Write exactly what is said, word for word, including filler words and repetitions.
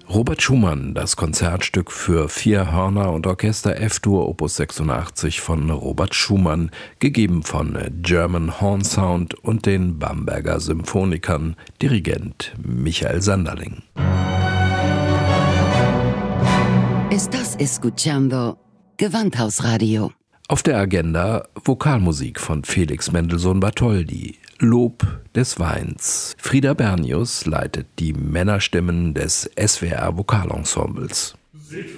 Robert Schumann, das Konzertstück für vier Hörner und Orchester F-Dur Opus sechsundachtzig von Robert Schumann, gegeben von German Horn Sound und den Bamberger Symphonikern, Dirigent Michael Sanderling. Estás escuchando Gewandhausradio. Auf der Agenda Vokalmusik von Felix Mendelssohn-Bartholdy, Lob des Weins. Frieda Bernius leitet die Männerstimmen des S W R Vokalensembles.